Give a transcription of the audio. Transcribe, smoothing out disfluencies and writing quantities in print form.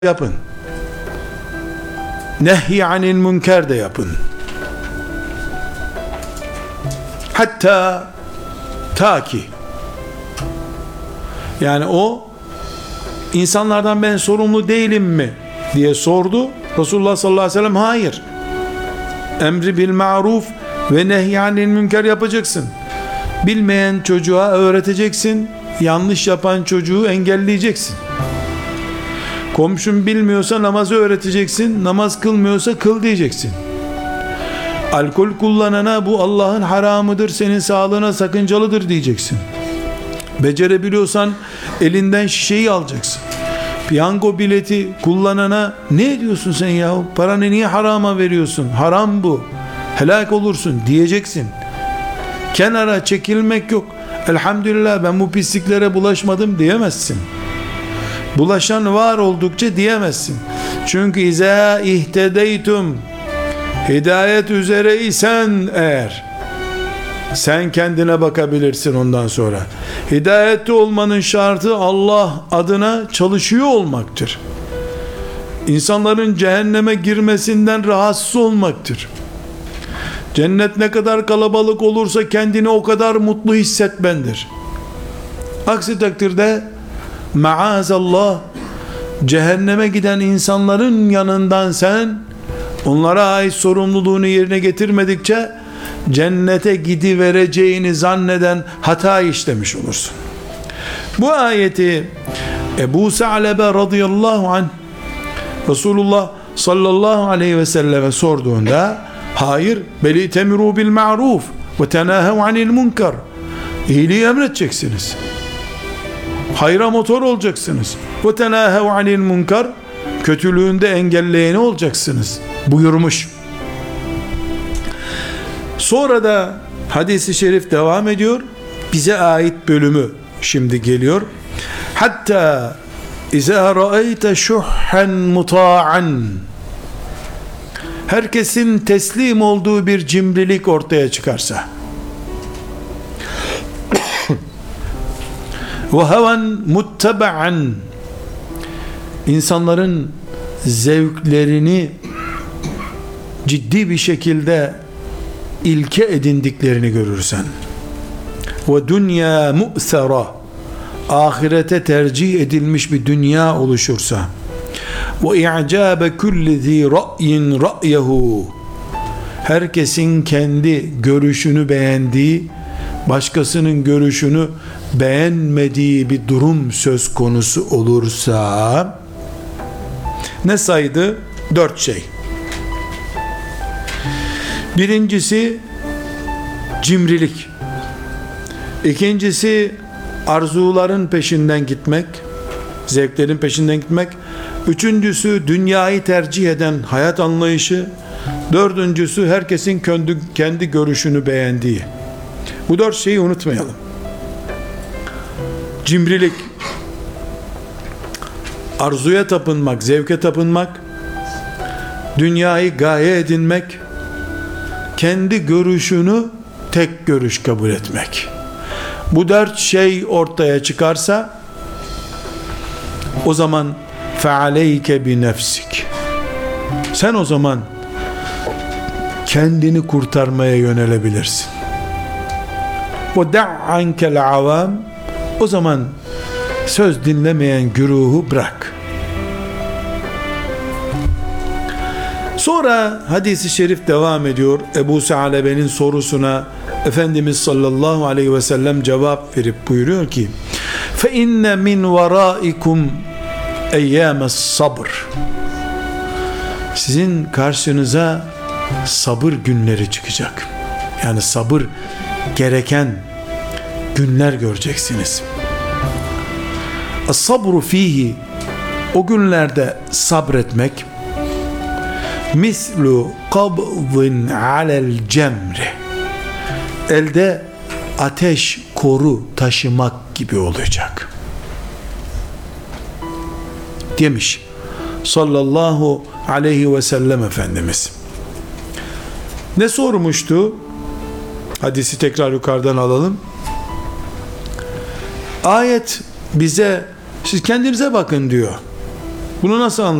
yapın. Nehy anil münker de yapın. Hatta ta ki yani o insanlardan ben sorumlu değilim mi diye sordu. Resulullah sallallahu aleyhi ve sellem hayır. Emri bil maruf ve nehy anil münker yapacaksın. Bilmeyen çocuğa öğreteceksin. Yanlış yapan çocuğu engelleyeceksin. Komşun bilmiyorsa namazı öğreteceksin. Namaz kılmıyorsa kıl diyeceksin. Alkol kullanana bu Allah'ın haramıdır, senin sağlığına sakıncalıdır diyeceksin. Becerebiliyorsan elinden şişeyi alacaksın. Piyango bileti kullanana ne ediyorsun sen ya? Paranı niye harama veriyorsun? Haram bu. Helak olursun diyeceksin. Kenara çekilmek yok. Elhamdülillah ben bu pisliklere bulaşmadım diyemezsin. Bulaşan var oldukça diyemezsin. Çünkü izâ ihtedeytum, hidayet üzere isen eğer, sen kendine bakabilirsin ondan sonra. Hidayette olmanın şartı Allah adına çalışıyor olmaktır. İnsanların cehenneme girmesinden rahatsız olmaktır. Cennet ne kadar kalabalık olursa kendini o kadar mutlu hissetmendir. Aksi takdirde maazallah cehenneme giden insanların yanından sen onlara ait sorumluluğunu yerine getirmedikçe cennete gidivereceğini zanneden hata işlemiş olursun. Bu ayeti Ebu Sa'lebe radıyallahu anh Resulullah sallallahu aleyhi ve selleme sorduğunda hayır, beli temiru bil ma'ruf ve tenahev anil munkar, iyiliği emredeceksiniz, hayra motor olacaksınız, ve tenahev anil munkar, kötülüğünde engelleyeni olacaksınız buyurmuş. Sonra da hadis-i şerif devam ediyor. Bize ait bölümü şimdi geliyor. Hatta izâ ra'eyte şuhhen muta'an, herkesin teslim olduğu bir cimrilik ortaya çıkarsa ve heven muttaba'an, insanların zevklerini ciddi bir şekilde ilke edindiklerini görürsen ve dünya mu'sera, ahirete tercih edilmiş bir dünya oluşursa ve i'cabe kulli zi ra'yin ra'yehu, herkesin kendi görüşünü beğendiği, başkasının görüşünü beğenmediği bir durum söz konusu olursa, ne saydı? 4 şey. Birincisi cimrilik. İkincisi arzuların peşinden gitmek, zevklerin peşinden gitmek. Üçüncüsü dünyayı tercih eden hayat anlayışı. Dördüncüsü herkesin kendi görüşünü beğendiği. Bu 4 şeyi unutmayalım. Cimrilik, arzuya tapınmak, zevke tapınmak, dünyayı gaye edinmek, kendi görüşünü tek görüş kabul etmek. Bu 4 şey ortaya çıkarsa o zaman fealeyke bi nefsik, sen o zaman kendini kurtarmaya yönelebilirsin. Ve da'ankel avam, o zaman söz dinlemeyen güruhu bırak. Sonra hadis-i şerif devam ediyor. Ebu Sa'lebe'nin sorusuna Efendimiz sallallahu aleyhi ve sellem cevap verip buyuruyor ki fe inne min veraikum eyyâmes sabr, sizin karşınıza sabır günleri çıkacak. Yani sabır gereken günler göreceksiniz. Es-sabru fihi, o günlerde sabretmek, mislu qabdin alel cemri, elde ateş koru taşımak gibi olacak demiş sallallahu aleyhi ve sellem Efendimiz. Ne sormuştu? Hadisi tekrar yukarıdan alalım. Ayet bize siz kendinize bakın diyor. Bunu nasıl